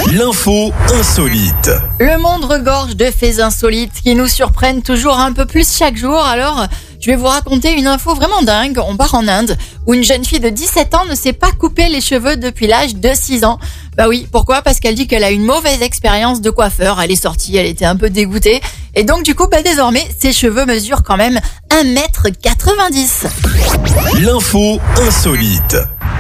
L'info insolite. Le monde regorge de faits insolites qui nous surprennent toujours un peu plus chaque jour. Alors, je vais vous raconter une info vraiment dingue. On part en Inde, où une jeune fille de 17 ans ne s'est pas coupé les cheveux depuis l'âge de 6 ans. Bah oui, pourquoi ? Parce qu'elle dit qu'elle a une mauvaise expérience de coiffeur. Elle est sortie, elle était un peu dégoûtée. Et donc du coup, désormais, ses cheveux mesurent quand même 1,90 m. L'info insolite.